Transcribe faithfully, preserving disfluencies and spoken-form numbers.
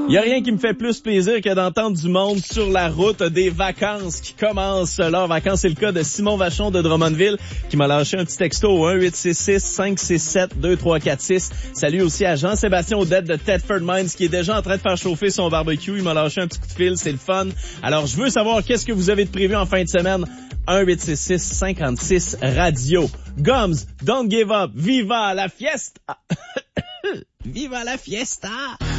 Il y a rien qui me fait plus plaisir que d'entendre du monde sur la route, des vacances qui commencent leurs vacances. C'est le cas de Simon Vachon de Drummondville qui m'a lâché un petit texto au un huit six six, cinq six sept, deux trois quatre six. Salut aussi à Jean-Sébastien Audette de Thetford Mines qui est déjà en train de faire chauffer son barbecue. Il m'a lâché un petit coup de fil, c'est le fun. Alors je veux savoir qu'est-ce que vous avez de prévu en fin de semaine. un huit six six, cinquante-six radio. Gums, don't give up, viva la fiesta! Viva la fiesta!